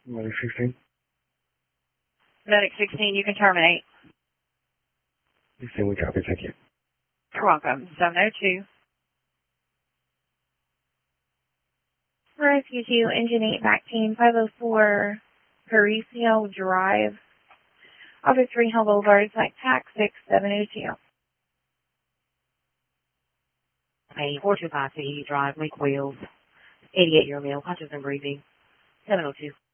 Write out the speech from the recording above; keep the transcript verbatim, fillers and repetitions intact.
Medic sixteen. Medic sixteen, you can terminate. sixteen, we copy. Thank you. You're welcome. seven oh two. Rescue two, Engine eight, back team, five oh four, Parisial Drive, Office three, Hill Boulevard, site tax six seven oh two. A four two five C Drive, Lake Wales, eighty-eight year male, conscious and breathing, seven oh two.